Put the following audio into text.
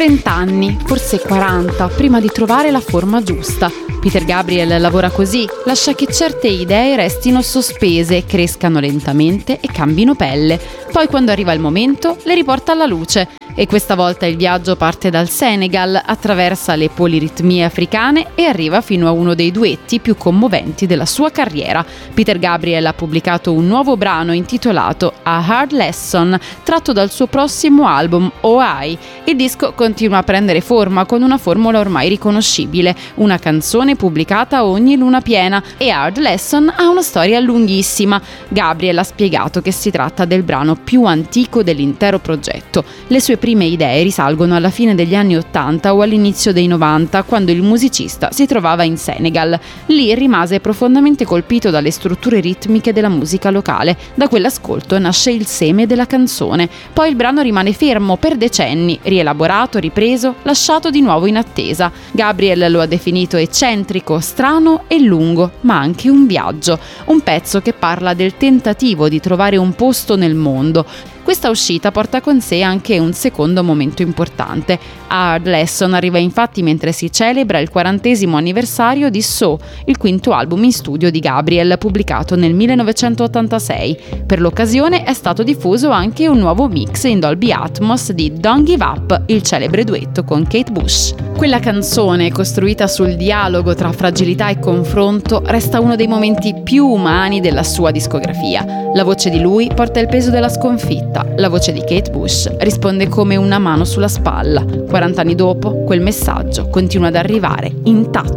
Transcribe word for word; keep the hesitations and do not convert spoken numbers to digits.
trenta anni, forse quaranta, prima di trovare la forma giusta. Peter Gabriel lavora così, lascia che certe idee restino sospese, crescano lentamente e cambino pelle. Poi, quando arriva il momento, le riporta alla luce. E questa volta il viaggio parte dal Senegal, attraversa le poliritmie africane e arriva fino a uno dei duetti più commoventi della sua carriera. Peter Gabriel ha pubblicato un nuovo brano intitolato A Hard Lesson, tratto dal suo prossimo album O I. Il disco continua a prendere forma con una formula ormai riconoscibile, una canzone pubblicata ogni luna piena, e Hard Lesson ha una storia lunghissima. Gabriel ha spiegato che si tratta del brano più antico dell'intero progetto. Le sue prime idee risalgono alla fine degli anni ottanta o all'inizio dei novanta, quando il musicista si trovava in Senegal. Lì rimase profondamente colpito dalle strutture ritmiche della musica locale. Da quell'ascolto nasce il seme della canzone. Poi il brano rimane fermo per decenni, rielaborato, ripreso, lasciato di nuovo in attesa. Gabriel lo ha definito eccentrico, strano e lungo, ma anche un viaggio. Un pezzo che parla del tentativo di trovare un posto nel mondo. Questa uscita porta con sé anche un secondo momento importante. Hard Lesson arriva infatti mentre si celebra il quarantesimo anniversario di So, il quinto album in studio di Gabriel, pubblicato nel millenovecentottantasei. Per l'occasione è stato diffuso anche un nuovo mix in Dolby Atmos di Don't Give Up, il celebre duetto con Kate Bush. Quella canzone, costruita sul dialogo tra fragilità e confronto, resta uno dei momenti più umani della sua discografia. La voce di lui porta il peso della sconfitta. La voce di Kate Bush risponde come una mano sulla spalla. quaranta anni dopo, quel messaggio continua ad arrivare intatto.